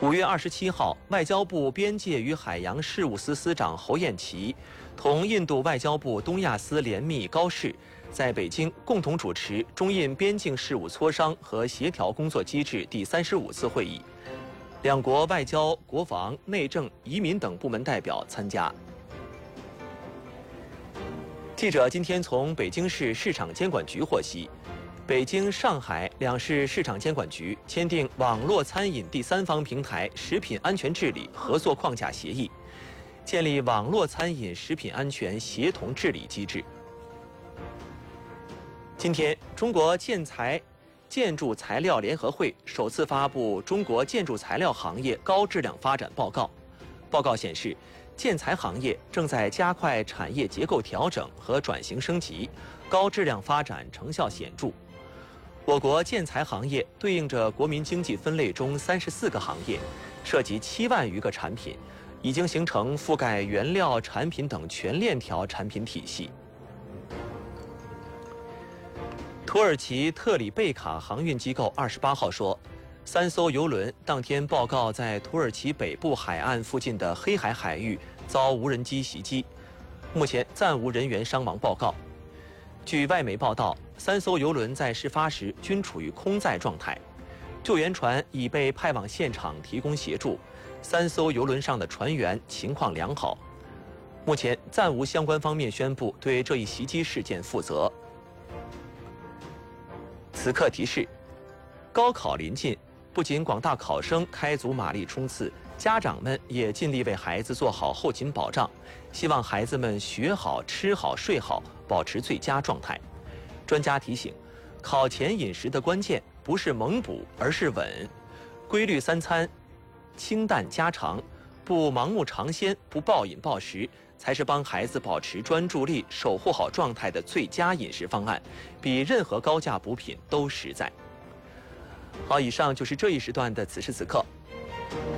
5月27号，外交部边界与海洋事务司司长侯彦奇同印度外交部东亚司联秘高士在北京共同主持中印边境事务磋商和协调工作机制第35次会议，两国外交、国防、内政、移民等部门代表参加。记者今天从北京市市场监管局获悉，北京、上海两市市场监管局签订网络餐饮第三方平台食品安全治理合作框架协议，建立网络餐饮食品安全协同治理机制。今天，中国建筑材料联合会首次发布《中国建筑材料行业高质量发展报告》。报告显示，建材行业正在加快产业结构调整和转型升级，高质量发展成效显著。我国建材行业对应着国民经济分类中34个行业，涉及7万余个产品，已经形成覆盖原料、产品等全链条产品体系。土耳其特里贝卡航运机构28号说，3艘邮轮当天报告在土耳其北部海岸附近的黑海海域遭无人机袭击，目前暂无人员伤亡报告。据外媒报道，3艘邮轮在事发时均处于空载状态，救援船已被派往现场提供协助，3艘邮轮上的船员情况良好。目前暂无相关方面宣布对这一袭击事件负责。此刻提示：高考临近，不仅广大考生开足马力冲刺，家长们也尽力为孩子做好后勤保障，希望孩子们学好、吃好、睡好，保持最佳状态。专家提醒，考前饮食的关键不是猛补，而是稳。规律3餐，清淡家常，不盲目尝鲜，不暴饮暴食，才是帮孩子保持专注力、守护好状态的最佳饮食方案，比任何高价补品都实在。好，以上就是这一时段的此时此刻。